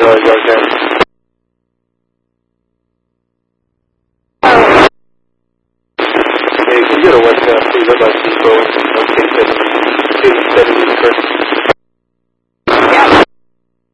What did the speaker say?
y'all can. Hey, can you get a webcam, please? I'd like to go and take that.